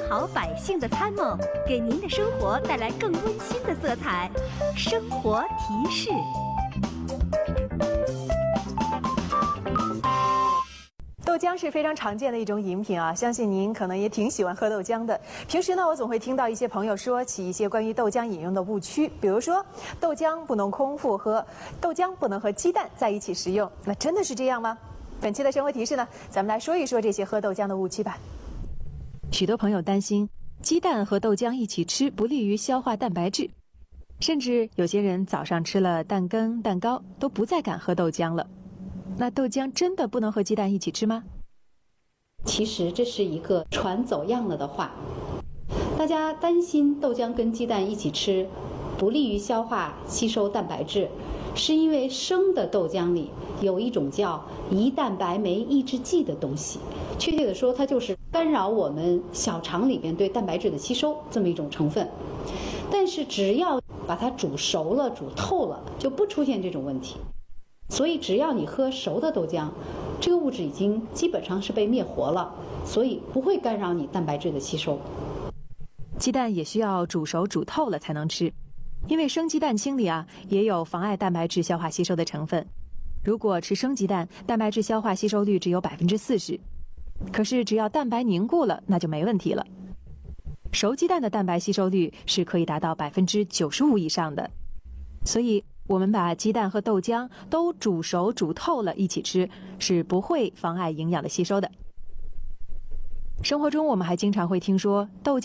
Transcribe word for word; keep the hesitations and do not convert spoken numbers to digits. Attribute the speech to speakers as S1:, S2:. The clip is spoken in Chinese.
S1: 好百姓的参谋，给您的生活带来更温馨的色彩。生活提示。
S2: 豆浆是非常常见的一种饮品啊，相信您可能也挺喜欢喝豆浆的。平时呢，我总会听到一些朋友说起一些关于豆浆饮用的误区，比如说豆浆不能空腹喝，豆浆不能和鸡蛋在一起食用。那真的是这样吗？本期的生活提示呢，咱们来说一说这些喝豆浆的误区吧。许多朋友担心鸡蛋和豆浆一起吃不利于消化蛋白质，甚至有些人早上吃了蛋羹、蛋糕都不再敢喝豆浆了。那豆浆真的不能和鸡蛋一起吃吗？
S3: 其实这是一个传走样了的话，大家担心豆浆跟鸡蛋一起吃不利于消化吸收蛋白质，是因为生的豆浆里有一种叫胰蛋白酶抑制剂的东西，确切的说，它就是干扰我们小肠里面对蛋白质的吸收这么一种成分。但是只要把它煮熟了、煮透了，就不出现这种问题。所以只要你喝熟的豆浆，这个物质已经基本上是被灭活了，所以不会干扰你蛋白质的吸收。
S2: 鸡蛋也需要煮熟煮透了才能吃，因为生鸡蛋清里啊也有妨碍蛋白质消化吸收的成分。如果吃生鸡蛋，蛋白质消化吸收率只有百分之四十，可是只要蛋白凝固了，那就没问题了。熟鸡蛋的蛋白吸收率是可以达到百分之九十五以上的，所以我们把鸡蛋和豆浆都煮熟煮透了一起吃，是不会妨碍营养的吸收的。生活中我们还经常会听说豆浆